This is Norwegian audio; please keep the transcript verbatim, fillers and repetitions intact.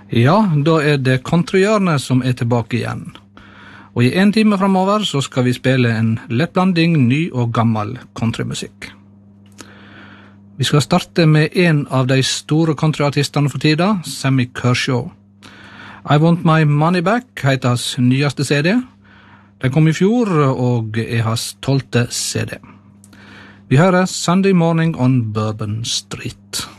Ja, da er det countryhjørnet som er tilbake igjen. Og i en time fremover så skal vi spille en lett blanding ny og gammel countrymusikk. Vi skal starte med en av de store countryartistene for tida, Sammy Kershaw. I Want My Money Back heter hans nyeste C D. Den kom i fjor og er hans tolvte C D. Vi hører Sunday Morning on Bourbon Street.